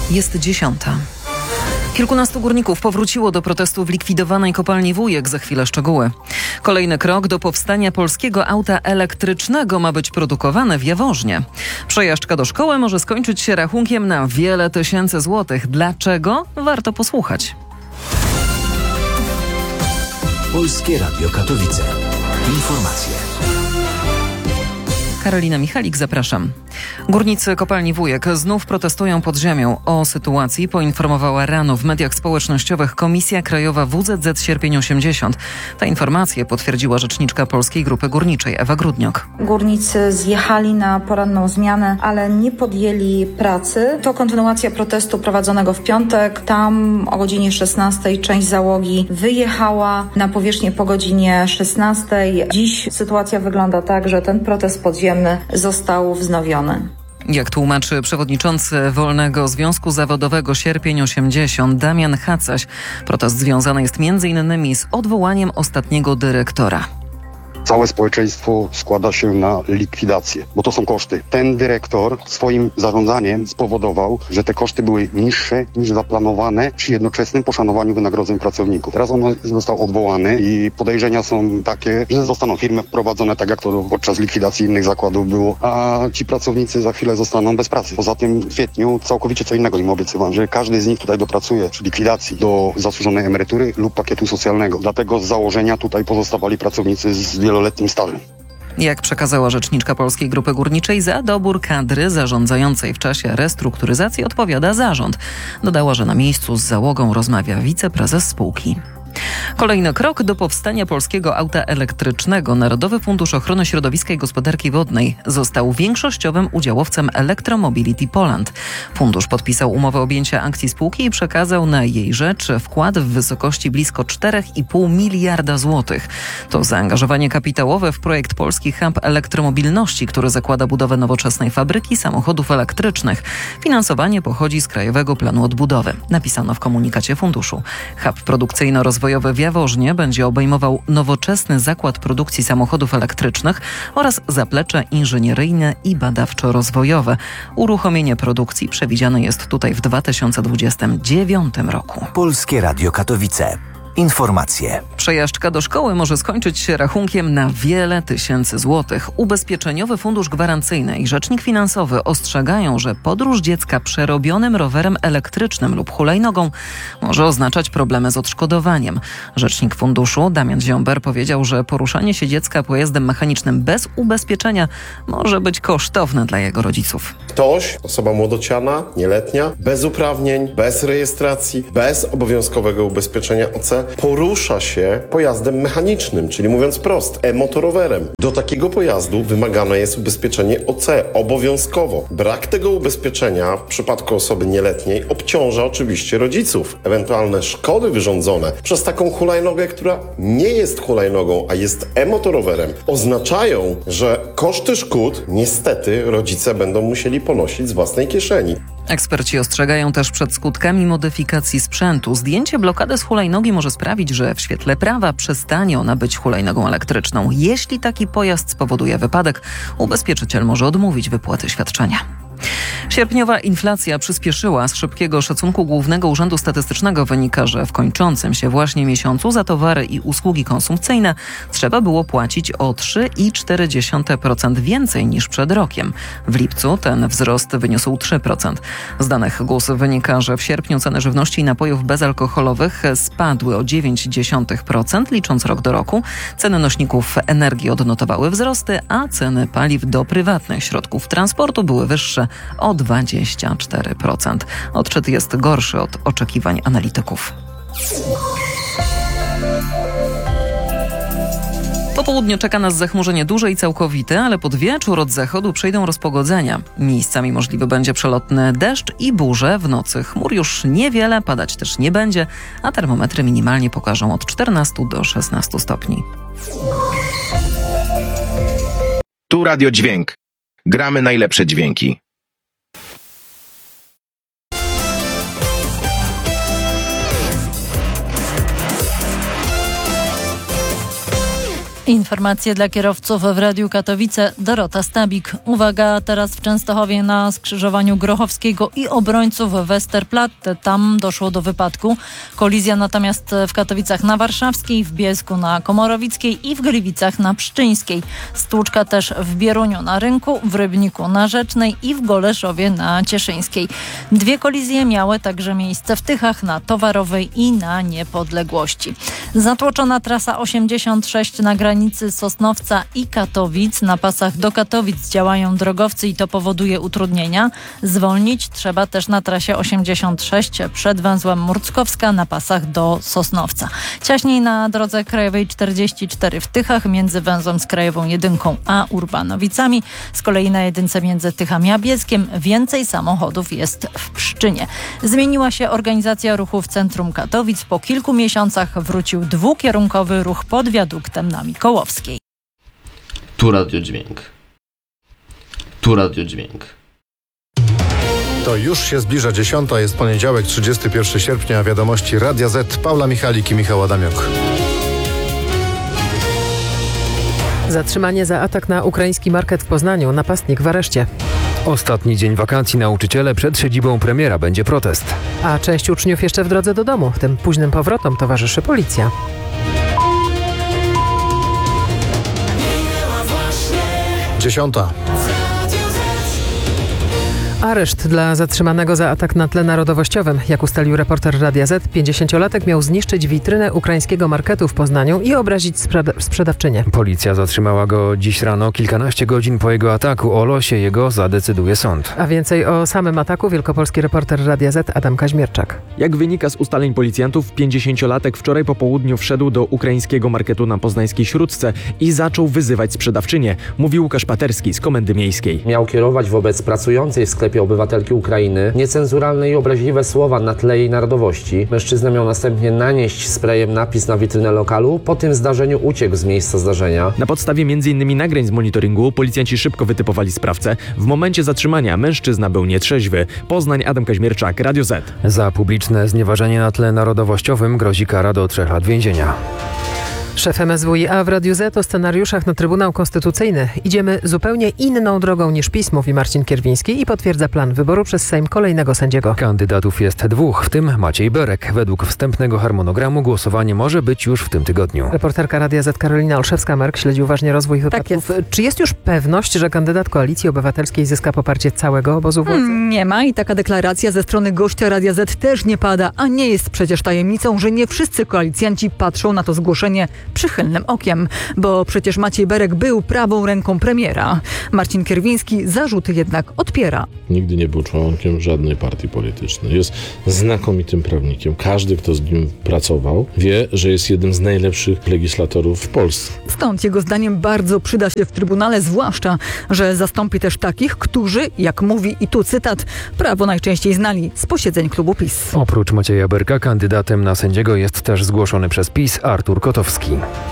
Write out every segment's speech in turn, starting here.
Jest 10. Kilkunastu górników powróciło do protestu w likwidowanej kopalni Wujek. Za chwilę szczegóły. Kolejny krok do powstania polskiego auta elektrycznego ma być produkowany w Jaworznie. Przejażdżka do szkoły może skończyć się rachunkiem na wiele tysięcy złotych. Dlaczego? Warto posłuchać. Polskie Radio Katowice. Informacje. Karolina Michalik, zapraszam. Górnicy kopalni Wujek znów protestują pod ziemią. O sytuacji poinformowała rano w mediach społecznościowych Komisja Krajowa WZZ Sierpień 80. Te informacje potwierdziła rzeczniczka Polskiej Grupy Górniczej Ewa Grudniok. Górnicy zjechali na poranną zmianę, ale nie podjęli pracy. To kontynuacja protestu prowadzonego w piątek. Tam o godzinie 16 część załogi wyjechała na powierzchnię po godzinie 16. Dziś sytuacja wygląda tak, że ten protest podziemny został wznowiony. Jak tłumaczy przewodniczący Wolnego Związku Zawodowego Sierpień 80 Damian Hacaś, protest związany jest m.in. z odwołaniem ostatniego dyrektora. Całe społeczeństwo składa się na likwidację, bo to są koszty. Ten dyrektor swoim zarządzaniem spowodował, że te koszty były niższe niż zaplanowane przy jednoczesnym poszanowaniu wynagrodzeń pracowników. Teraz on został odwołany i podejrzenia są takie, że zostaną firmy wprowadzone tak jak to podczas likwidacji innych zakładów było, a ci pracownicy za chwilę zostaną bez pracy. Poza tym w kwietniu całkowicie co innego im obiecywano, że każdy z nich tutaj dopracuje przy likwidacji do zasłużonej emerytury lub pakietu socjalnego. Dlatego z założenia tutaj pozostawali pracownicy z wieloletnim stażem. Jak przekazała rzeczniczka Polskiej Grupy Górniczej, za dobór kadry zarządzającej w czasie restrukturyzacji odpowiada zarząd. Dodała, że na miejscu z załogą rozmawia wiceprezes spółki. Kolejny krok do powstania polskiego auta elektrycznego. Narodowy Fundusz Ochrony Środowiska i Gospodarki Wodnej został większościowym udziałowcem Electromobility Poland. Fundusz podpisał umowę objęcia akcji spółki i przekazał na jej rzecz wkład w wysokości blisko 4,5 miliarda złotych. To zaangażowanie kapitałowe w projekt Polski Hub Elektromobilności, który zakłada budowę nowoczesnej fabryki samochodów elektrycznych. Finansowanie pochodzi z Krajowego Planu Odbudowy, napisano w komunikacie funduszu. Hub produkcyjno-rozwojowy w Jaworznie będzie obejmował nowoczesny zakład produkcji samochodów elektrycznych oraz zaplecze inżynieryjne i badawczo-rozwojowe. Uruchomienie produkcji przewidziane jest tutaj w 2029 roku. Polskie Radio Katowice. Informacje. Przejażdżka do szkoły może skończyć się rachunkiem na wiele tysięcy złotych. Ubezpieczeniowy Fundusz Gwarancyjny i Rzecznik Finansowy ostrzegają, że podróż dziecka przerobionym rowerem elektrycznym lub hulajnogą może oznaczać problemy z odszkodowaniem. Rzecznik funduszu Damian Ziąber powiedział, że poruszanie się dziecka pojazdem mechanicznym bez ubezpieczenia może być kosztowne dla jego rodziców. Ktoś, osoba młodociana, nieletnia, bez uprawnień, bez rejestracji, bez obowiązkowego ubezpieczenia OC, porusza się pojazdem mechanicznym, czyli mówiąc prost, e-motorowerem. Do takiego pojazdu wymagane jest ubezpieczenie OC obowiązkowo. Brak tego ubezpieczenia w przypadku osoby nieletniej obciąża oczywiście rodziców. Ewentualne szkody wyrządzone przez taką hulajnogę, która nie jest hulajnogą, a jest e-motorowerem, oznaczają, że koszty szkód niestety rodzice będą musieli ponosić z własnej kieszeni. Eksperci ostrzegają też przed skutkami modyfikacji sprzętu. Zdjęcie blokady z hulajnogi może sprawić, że w świetle prawa przestanie ona być hulajnogą elektryczną. Jeśli taki pojazd spowoduje wypadek, ubezpieczyciel może odmówić wypłaty świadczenia. Sierpniowa inflacja przyspieszyła. Z szybkiego szacunku Głównego Urzędu Statystycznego wynika, że w kończącym się właśnie miesiącu za towary i usługi konsumpcyjne trzeba było płacić o 3,4% więcej niż przed rokiem. W lipcu ten wzrost wyniósł 3%. Z danych GUS wynika, że w sierpniu ceny żywności i napojów bezalkoholowych spadły o 0,9%, licząc rok do roku. Ceny nośników energii odnotowały wzrosty, a ceny paliw do prywatnych środków transportu były wyższe o 24%. Odczyt jest gorszy od oczekiwań analityków. Po południu czeka nas zachmurzenie duże i całkowite, ale pod wieczór od zachodu przejdą rozpogodzenia. Miejscami możliwy będzie przelotny deszcz i burze. W nocy chmur już niewiele, padać też nie będzie, a termometry minimalnie pokażą od 14 do 16 stopni. Tu Radio Dźwięk. Gramy najlepsze dźwięki. Informacje dla kierowców w Radiu Katowice. Dorota Stabik. Uwaga, teraz w Częstochowie na skrzyżowaniu Grochowskiego i Obrońców Westerplatte. Tam doszło do wypadku. Kolizja natomiast w Katowicach na Warszawskiej, w Bielsku na Komorowickiej i w Gliwicach na Pszczyńskiej. Stłuczka też w Bieruniu na Rynku, w Rybniku na Rzecznej i w Goleszowie na Cieszyńskiej. 2 kolizje miały także miejsce w Tychach na Towarowej i na Niepodległości. Zatłoczona trasa 86 na granicy Sosnowca i Katowic. Na pasach do Katowic działają drogowcy i to powoduje utrudnienia. Zwolnić trzeba też na trasie 86 przed węzłem Murckowska na pasach do Sosnowca. Ciaśniej na drodze krajowej 44 w Tychach między węzłem z krajową 1 a Urbanowicami. Z kolei na jedynce między Tychami a Bielskiem więcej samochodów jest w Pszczynie. Zmieniła się organizacja ruchu w centrum Katowic. Po kilku miesiącach wrócił 2-kierunkowy ruch pod wiaduktem na Mikołowskiej. Tu Radio Dźwięk. Tu Radio Dźwięk. To już się zbliża 10. Jest poniedziałek, 31 sierpnia. Wiadomości Radia Z. Paula Michalik i Michał Adamiok. Zatrzymanie za atak na ukraiński market w Poznaniu. Napastnik w areszcie. Ostatni dzień wakacji nauczyciele. Przed siedzibą premiera będzie protest. A część uczniów jeszcze w drodze do domu. Tym późnym powrotom towarzyszy policja. Dziesiąta. Areszt dla zatrzymanego za atak na tle narodowościowym. Jak ustalił reporter Radia Z, 50-latek miał zniszczyć witrynę ukraińskiego marketu w Poznaniu i obrazić sprzedawczynię. Policja zatrzymała go dziś rano, kilkanaście godzin po jego ataku. O losie jego zadecyduje sąd. A więcej o samym ataku wielkopolski reporter Radia Z Adam Kaźmierczak. Jak wynika z ustaleń policjantów, 50-latek wczoraj po południu wszedł do ukraińskiego marketu na poznańskiej Śródce i zaczął wyzywać sprzedawczynię, mówi Łukasz Paterski z Komendy Miejskiej. Miał kierować wobec pracującej w sklepie obywatelki Ukrainy niecenzuralne i obraźliwe słowa na tle jej narodowości. Mężczyzna miał następnie nanieść sprayem napis na witrynę lokalu. Po tym zdarzeniu uciekł z miejsca zdarzenia. Na podstawie m.in. nagrań z monitoringu policjanci szybko wytypowali sprawcę. W momencie zatrzymania mężczyzna był nietrzeźwy. Poznań, Adam Kaźmierczak, Radio Z. Za publiczne znieważenie na tle narodowościowym grozi kara do 3 lat więzienia. Szef MSWiA w Radiu Z o scenariuszach na Trybunał Konstytucyjny. Idziemy zupełnie inną drogą niż PiS, mówi Marcin Kierwiński i potwierdza plan wyboru przez Sejm kolejnego sędziego. Kandydatów jest 2, w tym Maciej Berek. Według wstępnego harmonogramu głosowanie może być już w tym tygodniu. Reporterka Radia Z Karolina Olszewska-Merk śledzi uważnie rozwój wypadków. Tak jest. Czy jest już pewność, że kandydat Koalicji Obywatelskiej zyska poparcie całego obozu władzy? Nie ma i taka deklaracja ze strony gościa Radia Z też nie pada, a nie jest przecież tajemnicą, że nie wszyscy koalicjanci patrzą na to zgłoszenie przychylnym okiem, bo przecież Maciej Berek był prawą ręką premiera. Marcin Kierwiński zarzuty jednak odpiera. Nigdy nie był członkiem żadnej partii politycznej. Jest znakomitym prawnikiem. Każdy, kto z nim pracował, wie, że jest jednym z najlepszych legislatorów w Polsce. Stąd jego zdaniem bardzo przyda się w Trybunale, zwłaszcza, że zastąpi też takich, którzy, jak mówi, i tu cytat, prawo najczęściej znali z posiedzeń klubu PiS. Oprócz Macieja Berka kandydatem na sędziego jest też zgłoszony przez PiS Artur Kotowski.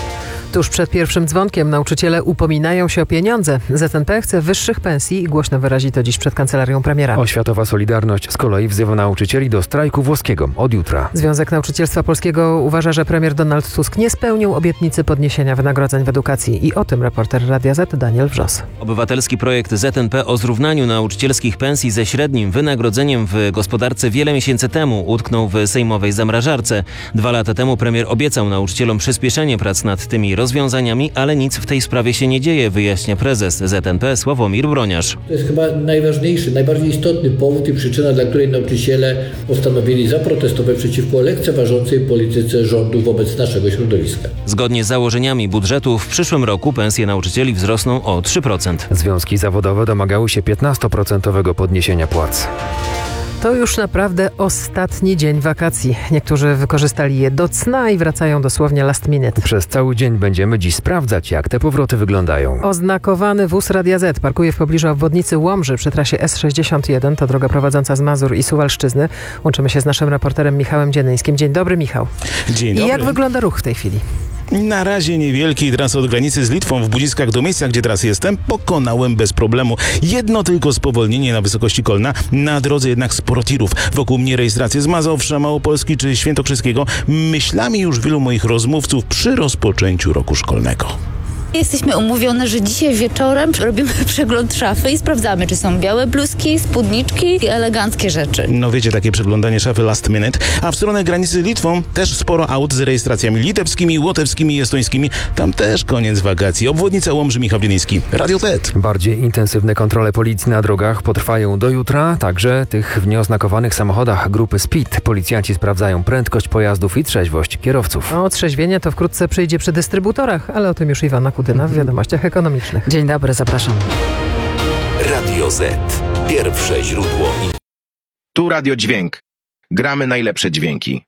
Tuż przed pierwszym dzwonkiem nauczyciele upominają się o pieniądze. ZNP chce wyższych pensji i głośno wyrazi to dziś przed kancelarią premiera. Oświatowa Solidarność z kolei wzywa nauczycieli do strajku włoskiego od jutra. Związek Nauczycielstwa Polskiego uważa, że premier Donald Tusk nie spełnił obietnicy podniesienia wynagrodzeń w edukacji. I o tym reporter Radia Z Daniel Wrzos. Obywatelski projekt ZNP o zrównaniu nauczycielskich pensji ze średnim wynagrodzeniem w gospodarce wiele miesięcy temu utknął w sejmowej zamrażarce. 2 lata temu premier obiecał nauczycielom przyspieszenie prac nad tymi rozwiązaniami, ale nic w tej sprawie się nie dzieje, wyjaśnia prezes ZNP Sławomir Broniarz. To jest chyba najważniejszy, najbardziej istotny powód i przyczyna, dla której nauczyciele postanowili zaprotestować przeciwko lekceważącej polityce rządu wobec naszego środowiska. Zgodnie z założeniami budżetu w przyszłym roku pensje nauczycieli wzrosną o 3%. Związki zawodowe domagały się 15% podniesienia płac. To już naprawdę ostatni dzień wakacji. Niektórzy wykorzystali je do cna i wracają dosłownie last minute. Przez cały dzień będziemy dziś sprawdzać, jak te powroty wyglądają. Oznakowany wóz Radia Z parkuje w pobliżu obwodnicy Łomży przy trasie S61. To droga prowadząca z Mazur i Suwalszczyzny. Łączymy się z naszym reporterem Michałem Dzienyńskim. Dzień dobry, Michał. Dzień dobry. I jak wygląda ruch w tej chwili? Na razie niewielki. Teraz od granicy z Litwą w Budziskach do miejsca, gdzie teraz jestem, pokonałem bez problemu. Jedno tylko spowolnienie na wysokości Kolna. Na drodze jednak sporo tirów. Wokół mnie rejestracje z Mazowsza, Małopolski czy Świętokrzyskiego. Myślami już wielu moich rozmówców przy rozpoczęciu roku szkolnego. Jesteśmy umówione, że dzisiaj wieczorem robimy przegląd szafy i sprawdzamy, czy są białe bluzki, spódniczki i eleganckie rzeczy. No wiecie, takie przeglądanie szafy last minute. A w stronę granicy z Litwą też sporo aut z rejestracjami litewskimi, łotewskimi i estońskimi. Tam też koniec wakacji. Obwodnica Łomży, Michał Wieliński. Radio Z. Bardziej intensywne kontrole policji na drogach potrwają do jutra, także tych w nieoznakowanych samochodach grupy Speed. Policjanci sprawdzają prędkość pojazdów i trzeźwość kierowców. A otrzeźwienie to wkrótce przyjdzie przy dystrybutorach, ale o tym już Iwona Kudyna w Wiadomościach Ekonomicznych. Dzień dobry, zapraszam. Radio Z. Pierwsze źródło. Tu Radio Dźwięk. Gramy najlepsze dźwięki.